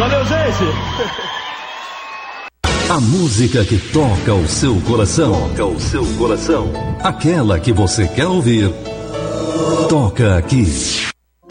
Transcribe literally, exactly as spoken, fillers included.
Valeu, gente! A música que toca o seu coração. Toca o seu coração. Aquela que você quer ouvir. Toca aqui.